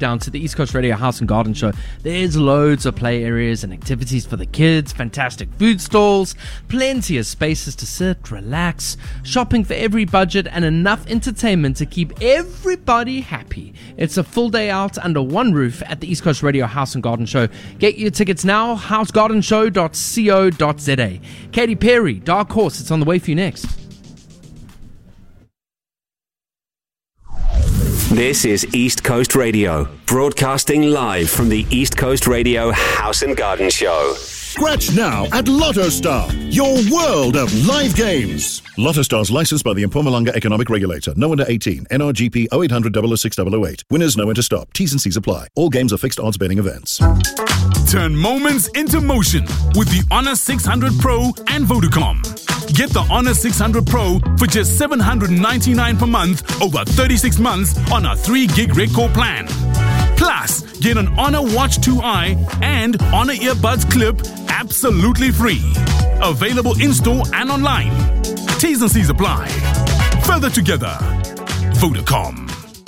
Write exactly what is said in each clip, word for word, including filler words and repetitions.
down to the East Coast Radio House and Garden Show. There's loads of play areas and activities for the kids, fantastic food stalls, plenty of spaces to sit, relax, shopping for every budget, and enough entertainment to keep everybody happy. It's a full day out under one roof at the East Coast Radio House and Garden Show. Get your tickets now, house garden show dot co dot za. Katy Perry, Dark Horse, it's on the way for you next. This is East Coast Radio, broadcasting live from the East Coast Radio House and Garden Show. Scratch now at Lotto Star, your world of live games. Lotto Star's licensed by the Mpumalanga Economic Regulator. No under eighteen. N R G P oh eight hundred, double oh six, double oh eight. Winners know when to stop. T's and C's apply. All games are fixed odds betting events. Turn moments into motion with the Honor six hundred Pro and Vodacom. Get the Honor six hundred Pro for just seven hundred ninety-nine dollars per month over thirty-six months on a three gig record plan. Plus, get an Honor Watch two i and Honor Earbuds Clip absolutely free. Available in-store and online. T's and C's apply. Further together. Vodacom.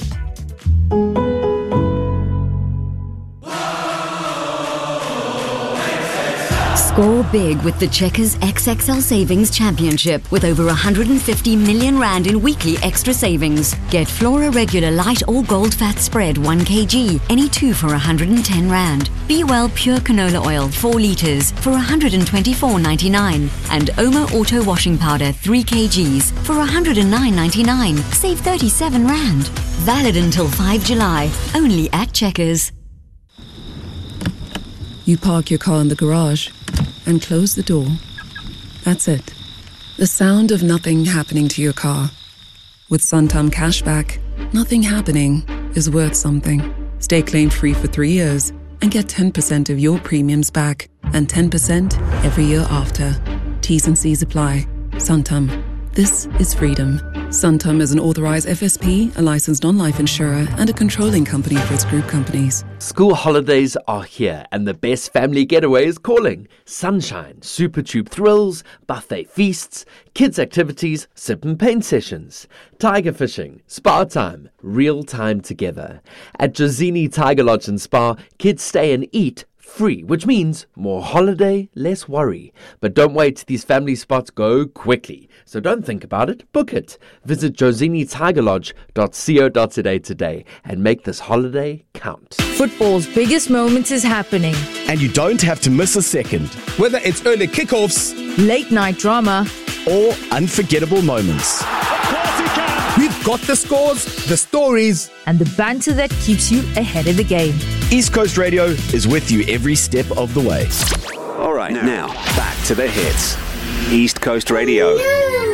Score big with the Checkers X X L Savings Championship with over one hundred fifty million rand in weekly extra savings. Get Flora Regular Light or Gold Fat Spread one kilogram, any two for one hundred ten rand. Be Well Pure Canola Oil four litres for one hundred twenty-four ninety-nine. And Oma Auto Washing Powder three kilograms for one hundred nine ninety-nine. Save thirty-seven rand. Valid until the fifth of July. Only at Checkers. You park your car in the garage and close the door. That's it. The sound of nothing happening to your car. With Santam Cashback, nothing happening is worth something. Stay claim-free for three years and get ten percent of your premiums back and ten percent every year after. T's and C's apply. Santam. This is freedom. Santam is an authorized F S P, a licensed non-life insurer, and a controlling company for its group companies. School holidays are here, and the best family getaway is calling. Sunshine, Super Tube thrills, buffet feasts, kids' activities, sip and paint sessions, tiger fishing, spa time, real time together. At Jozini Tiger Lodge and Spa, kids stay and eat free, which means more holiday, less worry. But don't wait, these family spots go quickly. So don't think about it, book it. Visit jozini tiger lodge dot co dot za today and make this holiday count. Football's biggest moment is happening. And you don't have to miss a second. Whether it's early kickoffs, late night drama, or unforgettable moments. We've got the scores, the stories, and the banter that keeps you ahead of the game. East Coast Radio is with you every step of the way. All right, now, now back to the hits. East Coast Radio.